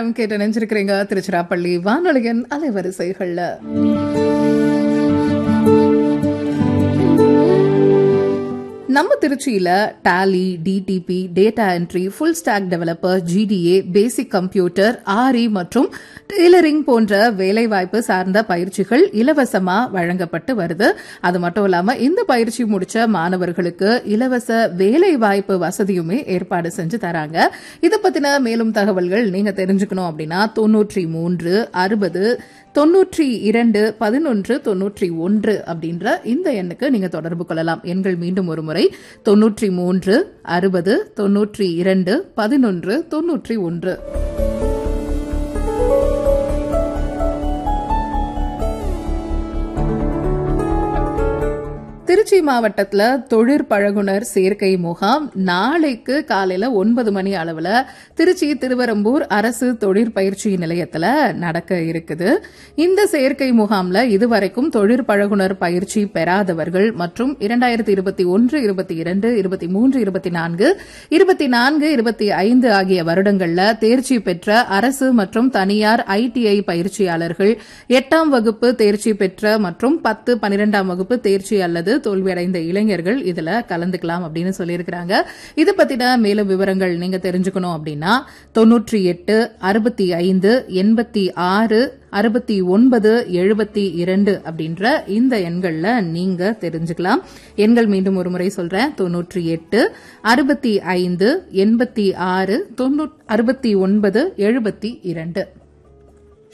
நேரம் கேட்டு நினைச்சிருக்கிறீங்க திருச்சிராப்பள்ளி வானொலியின் அலைவரிசைகள்ல. நம்ம திருச்சியில tally, TDP, data entry, full stock developer, GTA, basic computer, ஆரி மற்றும் டெய்லரிங் போன்ற வேலைவாய்ப்பு சார்ந்த பயிற்சிகள் இலவசமா வழங்கப்பட்டு வருது. அது மட்டும் இல்லாம இந்த பயிற்சி முடிச்ச மாணவர்களுக்கு இலவச வேலைவாய்ப்பு வசதியுமே ஏற்பாடு செஞ்சு தராங்க. இதை பத்தின மேலும் தகவல்கள் நீங்க தெரிஞ்சுக்கணும் அப்படின்னா 93 60 92 11 91 அப்படின்ற இந்த எண்ணுக்கு நீங்க தொடர்பு கொள்ளலாம். எண்கள் மீண்டும் ஒரு முறை 93 60 92 11 91. திருச்சி மாவட்டத்துல தொழிற்பழகுனர் சேர்க்கை முகாம் நாளைக்கு காலையில 9 மணி அளவுல திருச்சி திருவரம்பூர் அரசு தொழிற்பயிற்சி நிலையத்துல நடக்க இருக்குது. இந்த சேர்க்கை முகாம்ல இதுவரைக்கும் தொழிற்பழகுனர் பயிற்சி பெறாதவர்கள் மற்றும் 2021, 22, 23, 24, 24, 25 ஆகிய வருடங்கள்ல தேர்ச்சி பெற்ற அரசு மற்றும் தனியார் ஐடிஐ பயிற்சியாளர்கள் 8ஆம் வகுப்பு தேர்ச்சி பெற்ற மற்றும் 10, 12ஆம் வகுப்பு தேர்ச்சி அல்லது தோல்வியடைந்த இளைஞர்கள் இதுல கலந்துக்கலாம் அப்படின்னு சொல்லியிருக்கிறாங்க. இது பத்தின மேலும் விவரங்கள் நீங்க தெரிஞ்சுக்கணும் அப்படின்னா 98 65 86 69 72 அப்படின்ற இந்த எண்கள்ல நீங்க தெரிஞ்சுக்கலாம். எண்கள் மீண்டும் ஒரு முறை சொல்றேன். 98 65 86 69 72.